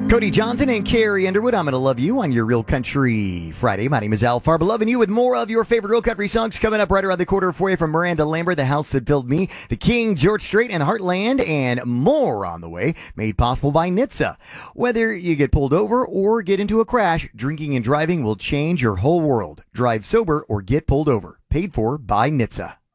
Cody Johnson and Carrie Underwood, I'm going to love you on your Real Country Friday. My name is Al Farber, loving you with more of your favorite Real Country songs coming up right around the corner for you from Miranda Lambert, The House That Built Me, The King, George Strait, and the Heartland, and more on the way, made possible by NHTSA. Whether you get pulled over or get into a crash, drinking and driving will change your whole world. Drive sober or get pulled over. Paid for by NHTSA.